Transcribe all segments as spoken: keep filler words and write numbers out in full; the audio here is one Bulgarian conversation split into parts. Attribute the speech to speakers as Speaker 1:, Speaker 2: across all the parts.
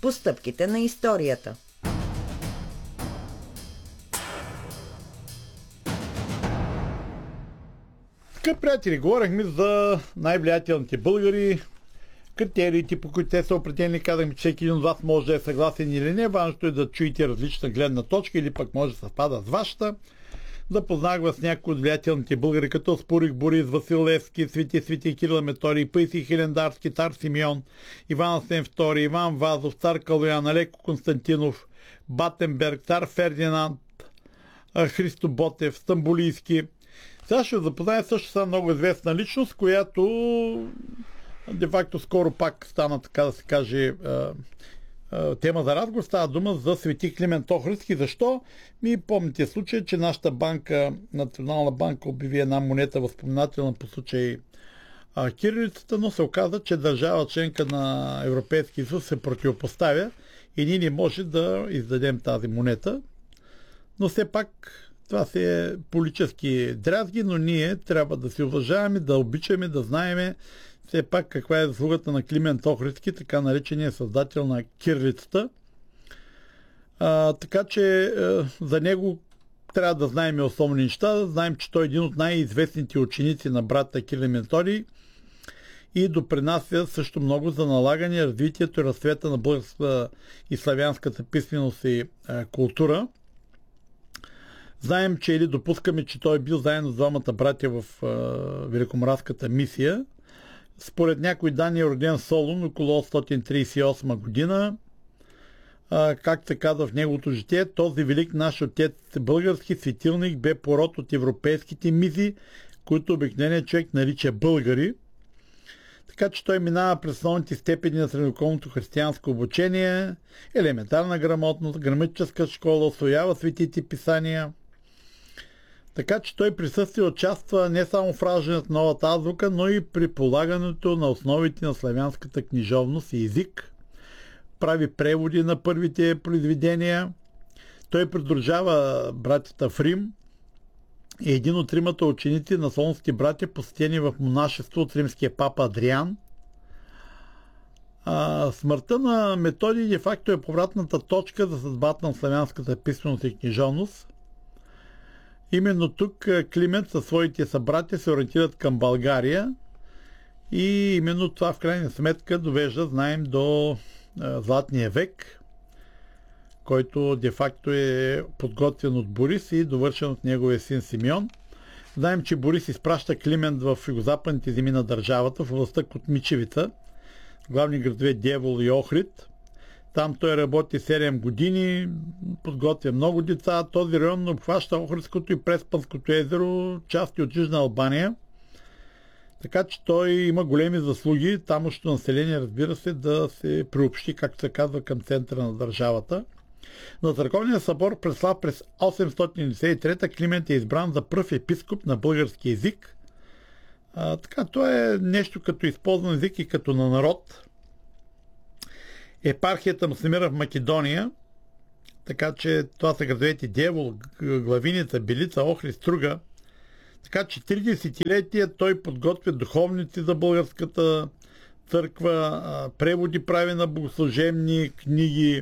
Speaker 1: по стъпките на историята.
Speaker 2: Скъпи приятели, говорихме за най-влиятелните българи, критериите, по които те са определени. Казахме, че всеки един от вас може да е съгласен или не. Важното е да чуете различна гледна точка или пък може да съвпада с вашата. Запознах вас с някои от влиятелните българи, като Спурих Борис, Васил Левски, Свети Свети Кирил Методий, Паисий Хилендарски, цар Симеон, Иван Асен втори, Иван Вазов, цар Калоян, Алеко Константинов, Батенберг, цар Фердинанд, Христо Ботев, Стамбулийски. Сега ще запозная също с много известна личност, която де-факто скоро пак стана, така да се каже, тема за разговор. Става дума за Свети Климент Охридски. Защо? Ми помните случай, че нашата банка, Национална банка, обяви една монета възпоменателна по случай а, кирилицата, но се оказа, че държава членка на Европейския съюз се противопоставя и ние не може да издадем тази монета. Но все пак това се е политически дрязги, но ние трябва да се уважаваме, да обичаме, да знаеме все пак каква е заслугата на Климент Охридски, така наречения създател на кирилицата. А, така че а, за него трябва да знаем основни неща. Да знаем, че той е един от най-известните ученици на брата Кирил и Методий и допринася също много за налагане, развитието и разцвета на българската и славянската писменост и а, култура. Знаем, че или допускаме, че той е бил заедно с двамата братя в а, Великоморавската мисия. Според някои данни е роден Солун около осемстотин тридесет и осма година. А, как се казва в неговото житие, този велик наш отец български светилник бе пород от европейските мизи, които обикновеният човек нарича българи. Така че той минава през основните степени на средновековното християнско обучение, елементарна грамотност, граматическа школа, усвоява светите писания. Така че той присъства и участва не само в раждането на новата азбука, но и при полагането на основите на славянската книжовност и език. Прави преводи на първите произведения. Той придружава братята в Рим и един от тримата ученици на солунските братя, посетени в монашество от римския папа Адриан. А, смъртта на Методий де факто е повратната точка за съдбата на славянската писменост и книжовност. Именно тук Климент със своите събратя се ориентират към България и именно това в крайна сметка довежда, знаем, до а, Златния век, който де-факто е подготвен от Борис и довършен от неговия син Симеон. Знаем, че Борис изпраща Климент в югозападните земи на държавата, в областта Котмичевица, главни градове Девол и Охрид. Там той работи седем години, подготвя много деца. Този район обхваща Охридското и Преспанското езеро, части от Южна Албания. Така че той има големи заслуги. Тамошното население, разбира се, да се приобщи, както се казва, към центъра на държавата. На Църковния събор преслав през осемстотин деветдесет и трета Климент е избран за пръв епископ на български език. А, така, това е нещо като използван език и като на народ. Епархията му се намира в Македония, така че това са градовете Девол, Главиница, Белица, Охрид, Струга. Така че три десетилетия той подготвя духовници за българската църква, преводи прави на богослужебни книги.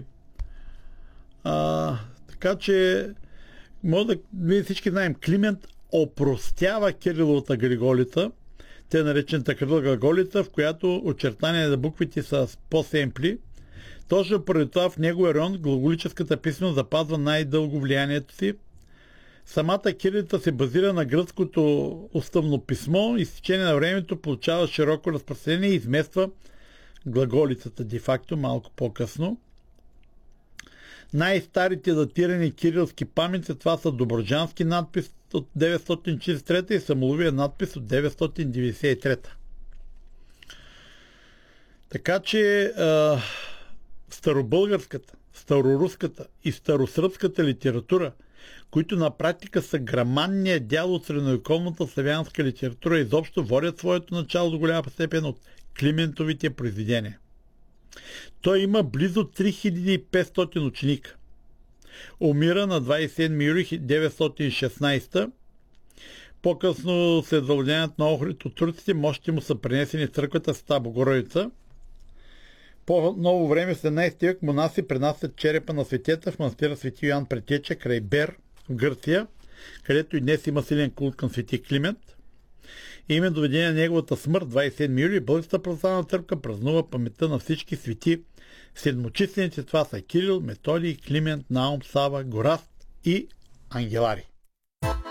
Speaker 2: А, така че, може да, вие всички знаем, Климент опростява Кириловата глаголица, те наречената Кирилова глаголица, в която очертания на буквите са по-семпли. Точно преди това в неговия район глаголическата писменост запазва най-дълго влиянието си. Самата кирилица се базира на гръцкото уставно писмо и с течение на времето получава широко разпространение и измества глаголицата де-факто малко по-късно. Най-старите датирани кирилски паметници, това са Добруджански надпис от деветстотин четиридесет и трета и Самоловия надпис от деветстотин деветдесет и трета. Така че а, старобългарската, староруската и старосръбската литература, които на практика са грамадният дял от средновековната славянска литература, изобщо водят своето начало до голяма степен от Климентовите произведения. Той има близо три хиляди и петстотин ученика. Умира на двадесет и седми юли хиляда деветстотин и шестнадесета. По-късно след завладението на Охрид от турците, мощите му са пренесени в църквата Света Богородица. по-ново време, в седемнадесети век, монаси пренасят черепа на светята в манастира Свети Йоан Предтеча край Бер в Гърция, където и днес има силен култ към Свети Климент. И именно доведение на неговата смърт, двадесет и седми юли, Българската православна църква празнува паметта на всички свети. Седмочисленици това са Кирил, Методий, Климент, Наум, Сава, Гораст и Ангелари.